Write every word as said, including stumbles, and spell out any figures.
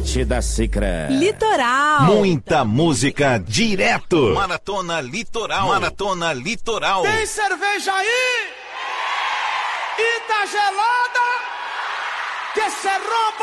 Ouvinte da Sicredi. Litoral. Muita música direto. Maratona Litoral. Maratona Litoral. Tem cerveja aí? E tá gelada? Que cê rouba?